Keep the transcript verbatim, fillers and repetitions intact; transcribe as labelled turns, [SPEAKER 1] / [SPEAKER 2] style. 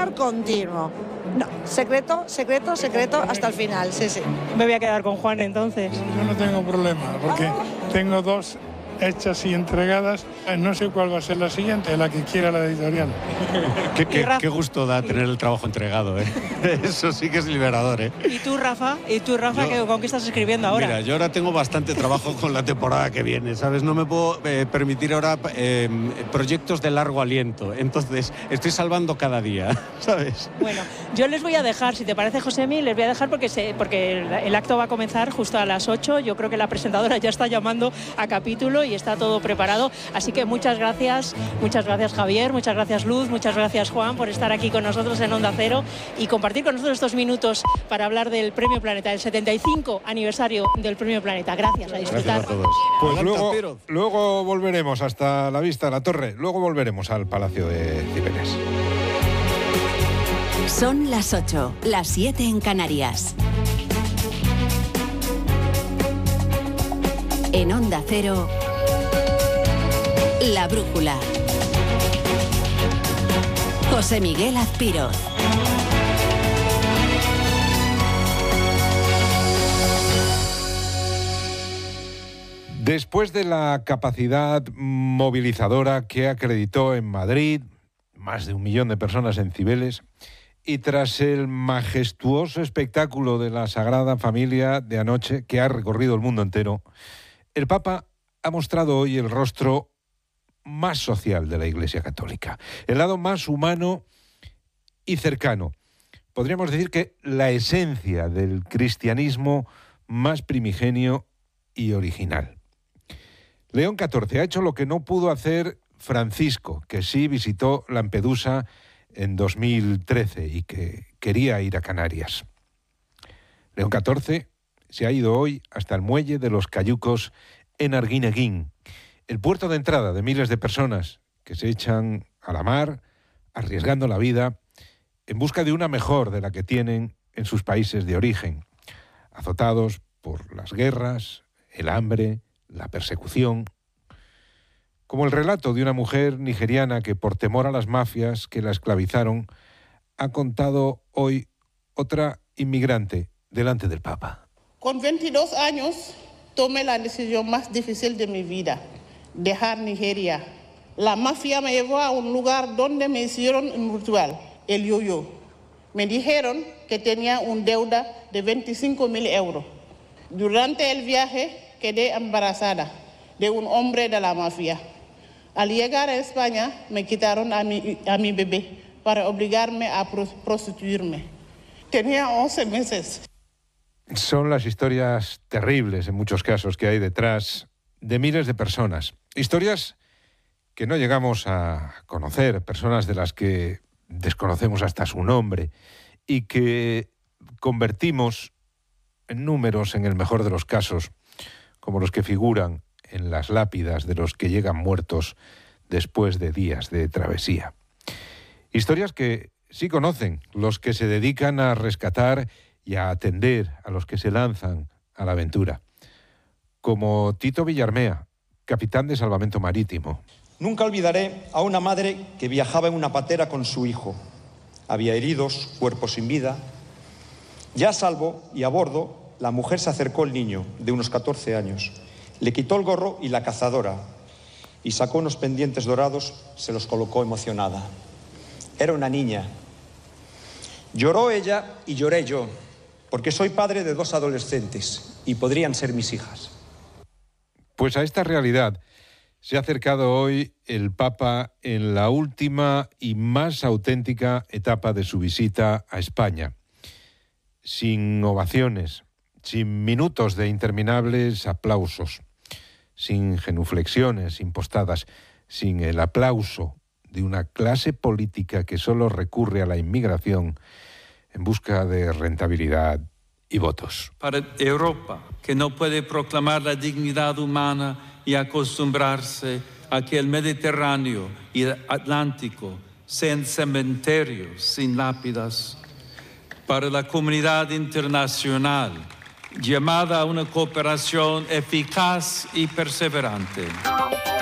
[SPEAKER 1] terror continuo. No, secreto, secreto, secreto hasta el final, sí, sí.
[SPEAKER 2] Me voy a quedar con Juan entonces.
[SPEAKER 3] Yo no tengo problema, porque tengo dos hechas y entregadas. No sé cuál va a ser la siguiente, la que quiera la editorial.
[SPEAKER 4] Qué, qué, qué gusto da tener el trabajo entregado, ¿eh? Eso sí que es liberador, ¿eh?
[SPEAKER 2] ¿Y tú, Rafa? ¿Y tú, Rafa, yo, con qué estás escribiendo ahora?
[SPEAKER 4] Mira, yo ahora tengo bastante trabajo con la temporada que viene, ¿sabes? No me puedo eh, permitir ahora eh, proyectos de largo aliento. Entonces, estoy salvando cada día, ¿sabes?
[SPEAKER 2] Bueno, yo les voy a dejar, si te parece, Josemi, les voy a dejar porque, se, porque el, el acto va a comenzar justo a las ocho. Yo creo que la presentadora ya está llamando a capítulo y está todo preparado. Así que muchas gracias, muchas gracias Javier, muchas gracias Luz, muchas gracias Juan por estar aquí con nosotros en Onda Cero y compartir con nosotros estos minutos para hablar del Premio Planeta, el setenta y cinco aniversario del Premio Planeta. Gracias, a disfrutar.
[SPEAKER 4] Gracias a todos.
[SPEAKER 5] Pues luego, luego volveremos hasta la vista de la torre, luego volveremos al Palacio de Cibeles.
[SPEAKER 6] Son las ocho, las siete en Canarias. En Onda Cero, La Brújula. José Miguel Azpiroz.
[SPEAKER 5] Después de la capacidad movilizadora que acreditó en Madrid, más de un millón de personas en Cibeles, y tras el majestuoso espectáculo de la Sagrada Familia de anoche, que ha recorrido el mundo entero, el Papa ha mostrado hoy el rostro más social de la Iglesia Católica, el lado más humano y cercano. Podríamos decir que la esencia del cristianismo más primigenio y original. León catorce ha hecho lo que no pudo hacer Francisco, que sí visitó Lampedusa en dos mil trece y que quería ir a Canarias. León catorce se ha ido hoy hasta el muelle de los Cayucos en Arguineguín, el puerto de entrada de miles de personas que se echan a la mar, arriesgando la vida, en busca de una mejor de la que tienen en sus países de origen, azotados por las guerras, el hambre, la persecución. Como el relato de una mujer nigeriana que, por temor a las mafias que la esclavizaron, ha contado hoy otra inmigrante delante del Papa.
[SPEAKER 7] Con veintidós años tomé la decisión más difícil de mi vida, dejar Nigeria. La mafia me llevó a un lugar donde me hicieron un ritual, el yo-yo. Me dijeron que tenía una deuda de veinticinco mil euros. Durante el viaje quedé embarazada de un hombre de la mafia. Al llegar a España me quitaron a mi, a mi bebé para obligarme a prostituirme. Tenía once meses.
[SPEAKER 5] Son las historias terribles, en muchos casos, que hay detrás de miles de personas. Historias que no llegamos a conocer, personas de las que desconocemos hasta su nombre y que convertimos en números, en el mejor de los casos, como los que figuran en las lápidas de los que llegan muertos después de días de travesía. Historias que sí conocen los que se dedican a rescatar y a atender a los que se lanzan a la aventura, como Tito Villarmea, capitán de Salvamento Marítimo.
[SPEAKER 8] Nunca olvidaré a una madre que viajaba en una patera con su hijo. Había heridos, cuerpos sin vida. Ya a salvo y a bordo, la mujer se acercó al niño, de unos catorce años. Le quitó el gorro y la cazadora y sacó unos pendientes dorados, se los colocó emocionada. Era una niña. Lloró ella y lloré yo, porque soy padre de dos adolescentes y podrían ser mis hijas.
[SPEAKER 5] Pues a esta realidad se ha acercado hoy el Papa en la última y más auténtica etapa de su visita a España. Sin ovaciones, sin minutos de interminables aplausos, sin genuflexiones impostadas, sin el aplauso de una clase política que solo recurre a la inmigración en busca de rentabilidad y votos.
[SPEAKER 9] Para Europa, que no puede proclamar la dignidad humana y acostumbrarse a que el Mediterráneo y el Atlántico sean cementerios sin lápidas. Para la comunidad internacional, llamada a una cooperación eficaz y perseverante.